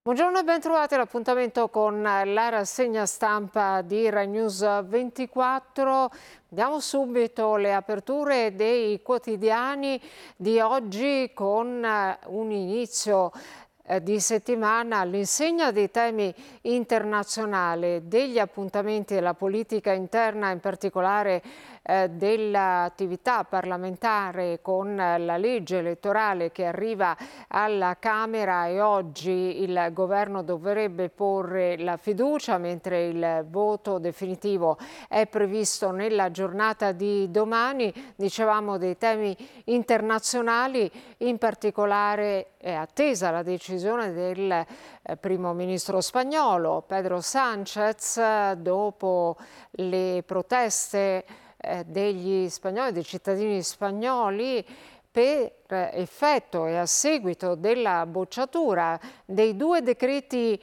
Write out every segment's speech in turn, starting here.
Buongiorno e bentrovati all'appuntamento con la rassegna stampa di Rai News 24. Diamo subito le aperture dei quotidiani di oggi con un inizio di settimana all'insegna dei temi internazionali, degli appuntamenti della politica interna, in particolare dell'attività parlamentare con la legge elettorale che arriva alla Camera e oggi il governo dovrebbe porre la fiducia, mentre il voto definitivo è previsto nella giornata di domani. Dicevamo dei temi internazionali, in particolare è attesa la decisione del primo ministro spagnolo Pedro Sánchez dopo le proteste degli spagnoli, dei cittadini spagnoli, per effetto e a seguito della bocciatura dei due decreti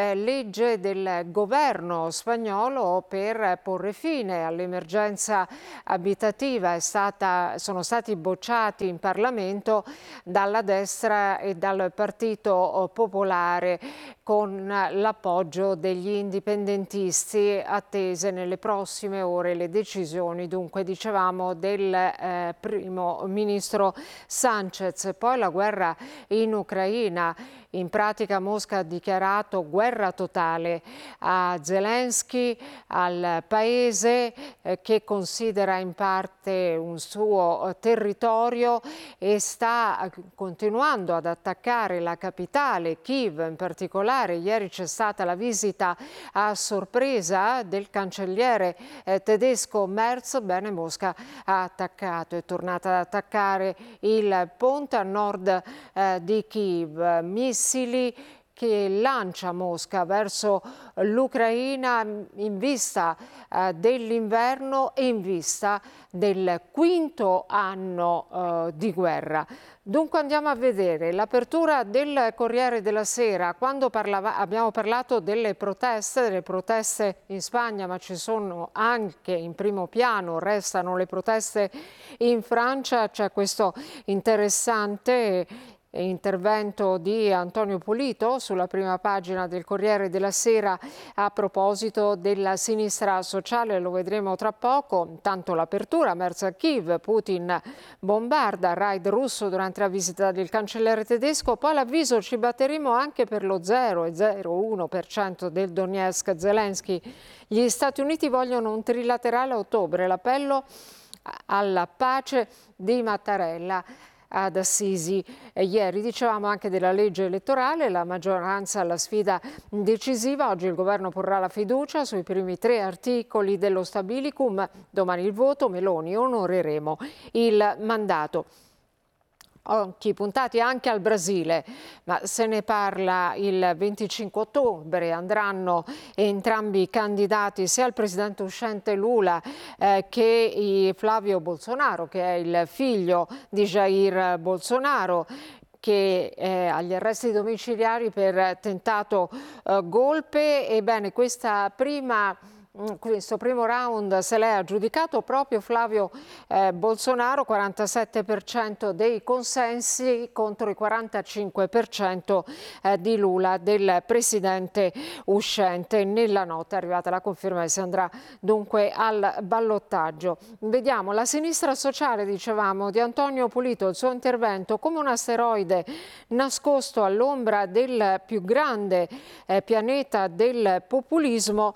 legge del governo spagnolo per porre fine all'emergenza abitativa. Sono stati bocciati in Parlamento dalla destra e dal Partito Popolare con l'appoggio degli indipendentisti. Attese nelle prossime ore le decisioni, dunque dicevamo, del primo ministro Sánchez. Poi la guerra in Ucraina. In pratica Mosca ha dichiarato guerra totale a Zelensky, al paese che considera in parte un suo territorio e sta continuando ad attaccare la capitale, Kiev in particolare. Ieri c'è stata la visita a sorpresa del cancelliere tedesco Merz. Bene, Mosca ha attaccato, è tornata ad attaccare il ponte a nord di Kiev. Missili che lancia Mosca verso l'Ucraina in vista dell'inverno e in vista del quinto anno di guerra. Dunque andiamo a vedere l'apertura del Corriere della Sera. Quando abbiamo parlato delle proteste in Spagna, ma ci sono anche in primo piano, restano le proteste in Francia. C'è questo interessante intervento di Antonio Pulito sulla prima pagina del Corriere della Sera a proposito della sinistra sociale, lo vedremo tra poco. Intanto l'apertura, Merz a Kiev, Putin bombarda, raid russo durante la visita del cancelliere tedesco, poi l'avviso: ci batteremo anche per lo 0,01% del Donetsk. Zelensky: gli Stati Uniti vogliono un trilaterale a ottobre, l'appello alla pace di Mattarella ad Assisi. Ieri dicevamo anche della legge elettorale, la maggioranza alla sfida decisiva. Oggi il governo porrà la fiducia sui primi 3 articoli dello Stabilicum, domani il voto. Meloni: onoreremo il mandato. Occhi puntati anche al Brasile, ma se ne parla il 25 ottobre. Andranno entrambi i candidati, sia il presidente uscente Lula che Flavio Bolsonaro, che è il figlio di Jair Bolsonaro, che è agli arresti domiciliari per tentato golpe. Ebbene, questo primo round se l'è aggiudicato proprio Flavio Bolsonaro, 47% dei consensi contro il 45% di Lula, del presidente uscente. Nella notte è arrivata la conferma e si andrà dunque al ballottaggio. Vediamo la sinistra sociale, dicevamo, di Antonio Pulito, il suo intervento: come un asteroide nascosto all'ombra del più grande pianeta del populismo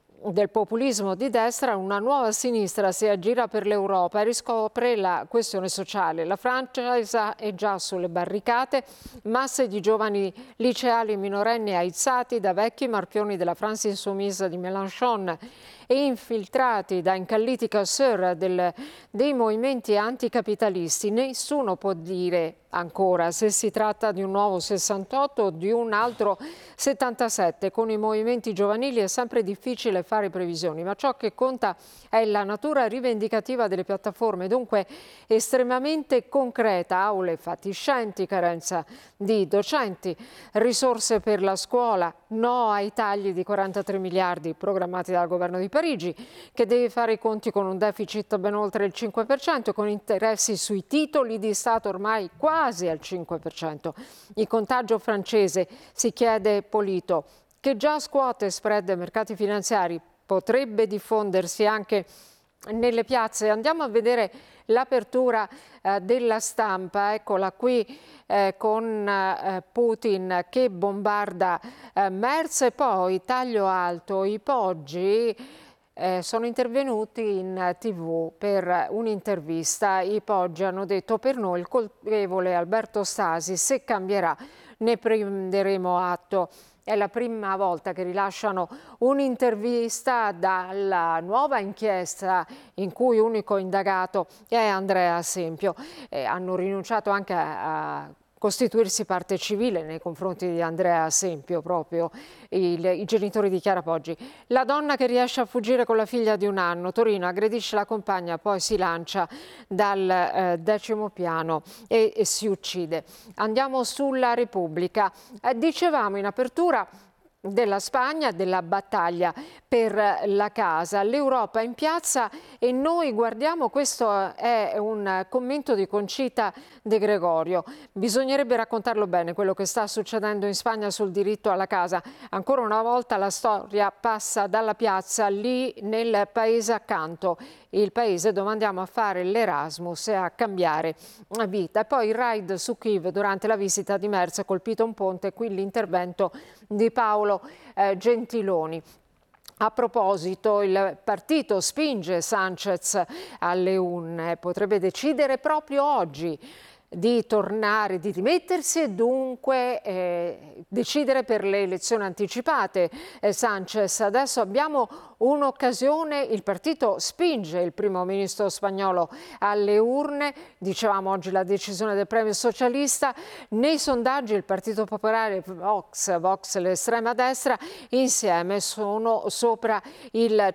di destra, una nuova sinistra si aggira per l'Europa e riscopre la questione sociale. La Francia è già sulle barricate, masse di giovani liceali minorenni aizzati da vecchi marchioni della France Insoumise di Mélenchon e infiltrati da incalliti casseur dei movimenti anticapitalisti. Nessuno può dire ancora se si tratta di un nuovo 68 o di un altro 77. Con i movimenti giovanili è sempre difficile fare previsioni, ma ciò che conta è la natura rivendicativa delle piattaforme, dunque estremamente concreta: aule fatiscenti, carenza di docenti, risorse per la scuola, no ai tagli di 43 miliardi programmati dal governo di Parigi, che deve fare i conti con un deficit ben oltre il 5%, con interessi sui titoli di Stato ormai quasi quasi al 5%. Il contagio francese, si chiede Polito, che già scuote spread ai mercati finanziari, potrebbe diffondersi anche nelle piazze. Andiamo a vedere l'apertura della Stampa, eccola qui con Putin che bombarda Merz e poi taglio alto, i Poggi sono intervenuti in TV per un'intervista. I Poggi hanno detto: per noi il colpevole Alberto Stasi, se cambierà ne prenderemo atto. È la prima volta che rilasciano un'intervista dalla nuova inchiesta in cui unico indagato è Andrea Sempio. Hanno rinunciato anche a costituirsi parte civile nei confronti di Andrea Sempio, proprio i genitori di Chiara Poggi. La donna che riesce a fuggire con la figlia di 1 anno, Torino, aggredisce la compagna, poi si lancia dal 10° piano e si uccide. Andiamo sulla Repubblica. Dicevamo in apertura della Spagna, della battaglia per la casa, l'Europa in piazza e noi guardiamo, questo è un commento di Concita De Gregorio, bisognerebbe raccontarlo bene quello che sta succedendo in Spagna sul diritto alla casa, ancora una volta la storia passa dalla piazza lì nel paese accanto, il paese dove andiamo a fare l'Erasmus e a cambiare vita. E poi il raid su Kiev durante la visita di Merz, colpito un ponte, qui l'intervento di Paolo Gentiloni. A proposito, il partito spinge Sanchez alle urne, potrebbe decidere proprio oggi di tornare, di dimettersi e dunque decidere per le elezioni anticipate. Sanchez, adesso abbiamo un'occasione, il partito spinge il primo ministro spagnolo alle urne, dicevamo oggi la decisione del premio socialista, nei sondaggi il Partito Popolare, Vox l'estrema destra, insieme sono sopra il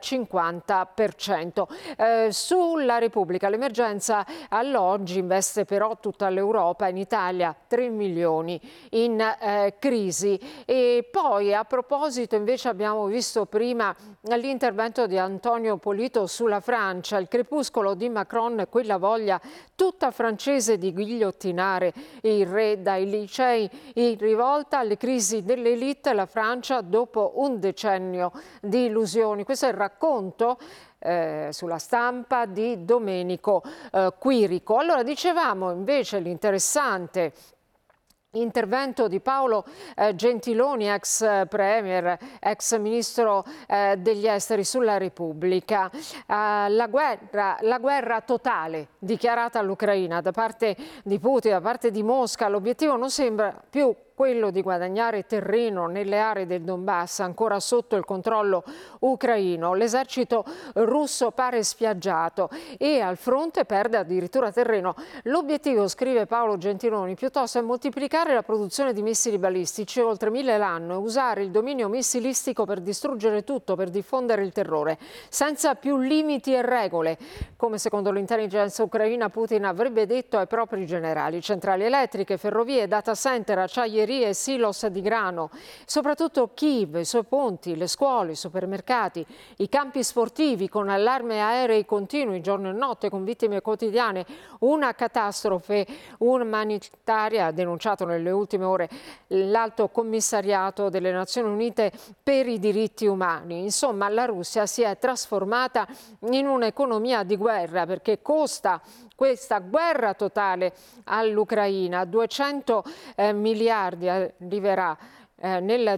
50%. Sulla Repubblica l'emergenza all'oggi investe però tutta l'Europa, in Italia 3 milioni in crisi. E poi a proposito invece abbiamo visto prima l'intervento di Antonio Polito sulla Francia, il crepuscolo di Macron, quella voglia tutta francese di ghigliottinare il re dai licei in rivolta alle crisi dell'elite, la Francia dopo un decennio di illusioni. Questo è il racconto sulla Stampa di Domenico Quirico. Allora dicevamo invece l'interessante intervento di Paolo Gentiloni, ex premier, ex ministro degli esteri, sulla Repubblica. La guerra totale dichiarata all'Ucraina da parte di Putin, da parte di Mosca, l'obiettivo non sembra più quello di guadagnare terreno nelle aree del Donbass ancora sotto il controllo ucraino. L'esercito russo pare spiaggiato e al fronte perde addirittura terreno. L'obiettivo, scrive Paolo Gentiloni, piuttosto è moltiplicare la produzione di missili balistici oltre 1000 l'anno e usare il dominio missilistico per distruggere tutto, per diffondere il terrore, senza più limiti e regole, come secondo l'intelligence ucraina Putin avrebbe detto ai propri generali. Centrali elettriche, ferrovie, data center, acciaierie, silos di grano, soprattutto Kiev, i suoi ponti, le scuole, i supermercati, i campi sportivi con allarme aerei continui giorno e notte con vittime quotidiane, una catastrofe umanitaria, ha denunciato nelle ultime ore l'Alto Commissariato delle Nazioni Unite per i diritti umani. Insomma, la Russia si è trasformata in un'economia di guerra perché costa questa guerra totale all'Ucraina, 200 miliardi arriverà nel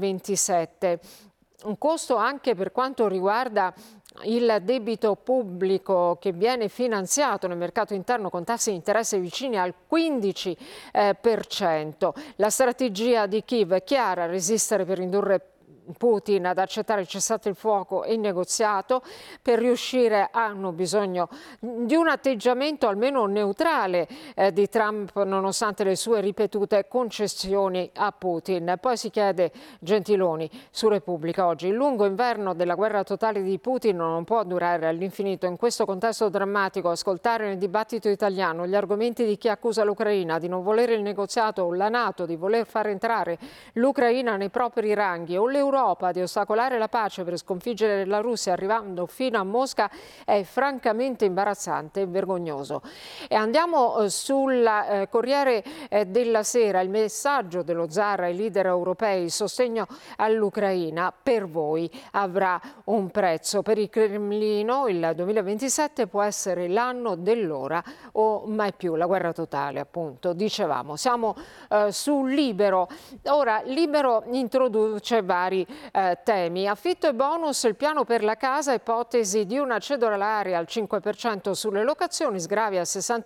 2027. Un costo anche per quanto riguarda il debito pubblico che viene finanziato nel mercato interno con tassi di interesse vicini al 15%. La strategia di Kiev è chiara: resistere per indurre Putin ad accettare il cessate il fuoco e il negoziato. Per riuscire hanno bisogno di un atteggiamento almeno neutrale di Trump, nonostante le sue ripetute concessioni a Putin. Poi si chiede Gentiloni su Repubblica oggi: il lungo inverno della guerra totale di Putin non può durare all'infinito. In questo contesto drammatico, ascoltare nel dibattito italiano gli argomenti di chi accusa l'Ucraina di non volere il negoziato o la NATO di voler far entrare l'Ucraina nei propri ranghi o l'Europa dell'Europa di ostacolare la pace per sconfiggere la Russia arrivando fino a Mosca è francamente imbarazzante e vergognoso. E andiamo sul Corriere della Sera, il messaggio dello zar ai leader europei, il sostegno all'Ucraina per voi avrà un prezzo. Per il Cremlino il 2027 può essere l'anno dell'ora o mai più, la guerra totale appunto, dicevamo. Siamo su Libero. Ora, Libero introduce vari temi. Affitto e bonus, il piano per la casa, ipotesi di una cedolare al 5% sulle locazioni, sgravi al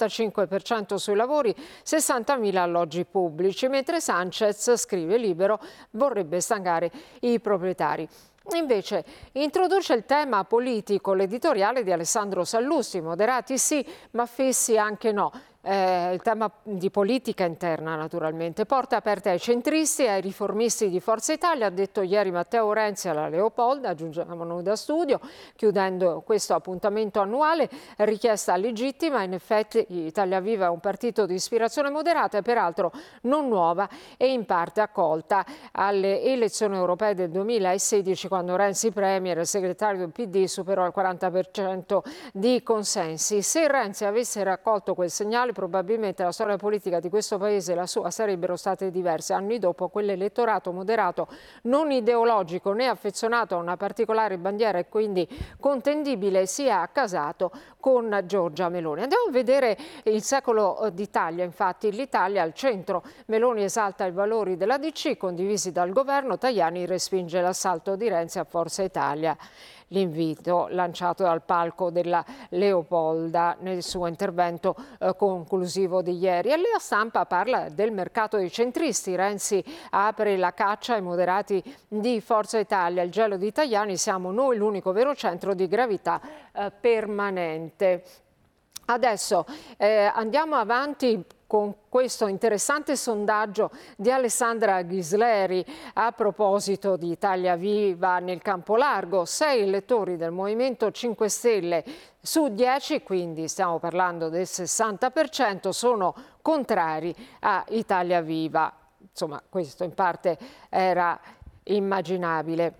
65% sui lavori, 60.000 alloggi pubblici, mentre Sanchez, scrive Libero, vorrebbe stangare i proprietari. Invece introduce il tema politico l'editoriale di Alessandro Sallusti, moderati sì, ma fessi anche no. Il tema di politica interna naturalmente, porte aperte ai centristi e ai riformisti di Forza Italia, ha detto ieri Matteo Renzi alla Leopolda, aggiungiamo noi da studio, chiudendo questo appuntamento annuale, richiesta legittima, in effetti Italia Viva è un partito di ispirazione moderata e peraltro non nuova e in parte accolta alle elezioni europee del 2016 quando Renzi premier e il segretario del PD superò il 40% di consensi. Se Renzi avesse raccolto quel segnale probabilmente la storia politica di questo paese e la sua sarebbero state diverse. Anni dopo quell'elettorato moderato, non ideologico né affezionato a una particolare bandiera e quindi contendibile, si è accasato con Giorgia Meloni. Andiamo a vedere il secolo d'Italia, infatti l'Italia al centro. Meloni esalta i valori della DC condivisi dal governo, Tajani respinge l'assalto di Renzi a Forza Italia. L'invito lanciato dal palco della Leopolda nel suo intervento conclusivo di ieri. E la Stampa parla del mercato dei centristi. Renzi apre la caccia ai moderati di Forza Italia. Il gelo di Tajani, siamo noi l'unico vero centro di gravità permanente. Adesso andiamo avanti con questo interessante sondaggio di Alessandra Ghisleri a proposito di Italia Viva nel campo largo. 6 elettori del Movimento 5 Stelle su 10, quindi stiamo parlando del 60%, sono contrari a Italia Viva. Insomma, questo in parte era immaginabile.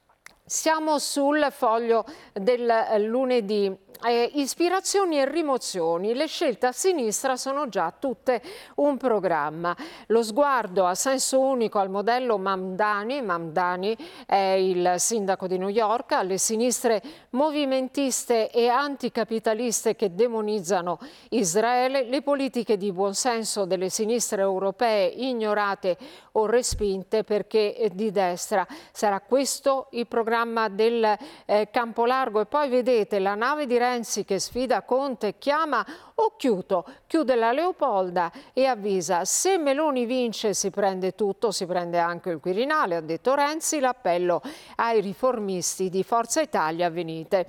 Siamo sul Foglio del lunedì. Ispirazioni e rimozioni, le scelte a sinistra sono già tutte un programma. Lo sguardo a senso unico al modello Mamdani, Mamdani è il sindaco di New York, alle sinistre movimentiste e anticapitaliste che demonizzano Israele, le politiche di buonsenso delle sinistre europee ignorate o respinte perché di destra. Sarà questo il programma del campo largo? E poi vedete la nave di Renzi che sfida Conte, chiama occhiuto, chiude la Leopolda e avvisa: se Meloni vince si prende tutto, si prende anche il Quirinale, ha detto Renzi. L'appello ai riformisti di Forza Italia: venite.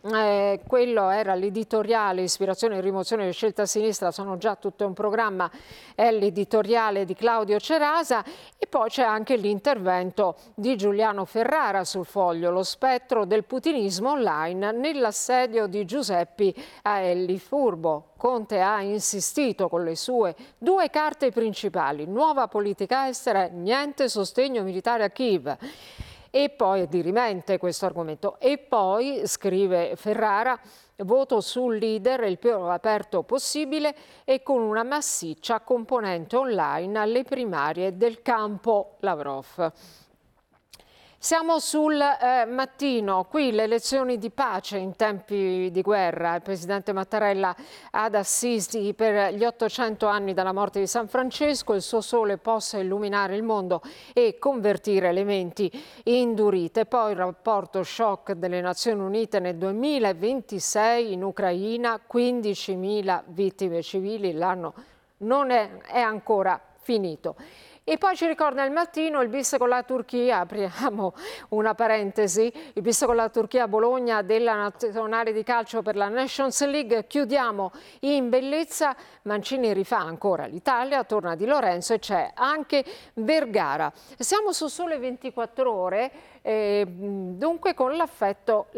Quello era l'editoriale, ispirazione e rimozione delle scelte a sinistra sono già tutto un programma, è l'editoriale di Claudio Cerasa. E poi c'è anche l'intervento di Giuliano Ferrara sul Foglio, lo spettro del putinismo online nell'assedio di Giuseppi Aelli. Furbo, Conte ha insistito con le sue 2 carte principali: nuova politica estera, niente sostegno militare a Kiev. E poi è dirimente questo argomento. E poi, scrive Ferrara, voto sul leader il più aperto possibile e con una massiccia componente online alle primarie del campo Lavrov. Siamo sul Mattino, qui le lezioni di pace in tempi di guerra. Il presidente Mattarella ad Assisi per gli 800 anni dalla morte di San Francesco, il suo sole possa illuminare il mondo e convertire le menti indurite. Poi il rapporto shock delle Nazioni Unite nel 2026 in Ucraina, 15.000 vittime civili, l'anno non è ancora finito. E poi ci ricorda il Mattino il bis con la Turchia, apriamo una parentesi, il bis con la Turchia a Bologna della nazionale di calcio per la Nations League. Chiudiamo in bellezza, Mancini rifà ancora l'Italia, torna Di Lorenzo e c'è anche Vergara. Siamo su Sole 24 Ore, dunque con l'affetto,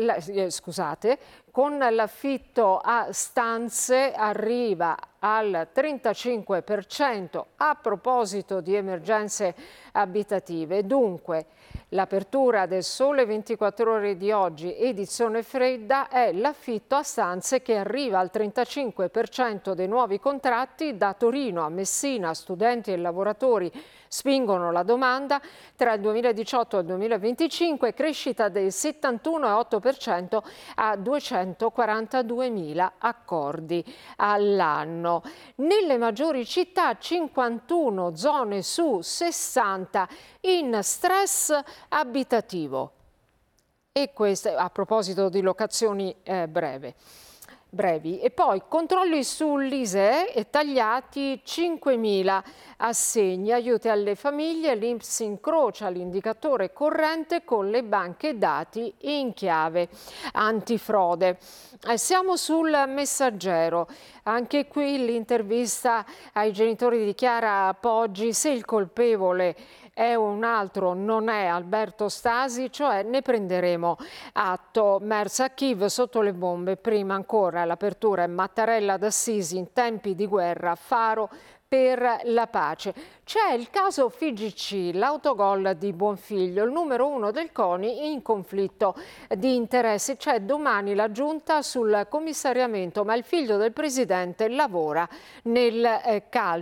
con l'affitto a stanze arriva al 35%. A proposito di emergenze abitative. Dunque, l'apertura del Sole 24 Ore di oggi, edizione fredda, è l'affitto a stanze che arriva al 35% dei nuovi contratti. Da Torino a Messina, studenti e lavoratori spingono la domanda. Tra il 2018 e il 2025 crescita del 71,8% a 242.000 accordi all'anno. Nelle maggiori città 51 zone su 60 in stress abitativo. E questo a proposito di locazioni brevi. E poi controlli sull'ISEE e tagliati 5.000 assegni, aiuti alle famiglie. L'INPS incrocia l'indicatore corrente con le banche dati in chiave antifrode. Siamo sul Messaggero. Anche qui l'intervista ai genitori di Chiara Poggi. Se il colpevole è un altro, non è Alberto Stasi, cioè ne prenderemo atto. Mersa a Kiev sotto le bombe, prima ancora l'apertura è Mattarella d'Assisi in tempi di guerra, faro per la pace. C'è il caso FIGC, l'autogol di Buonfiglio, il numero 1 del CONI in conflitto di interessi. C'è domani la giunta sul commissariamento, ma il figlio del presidente lavora nel calcio.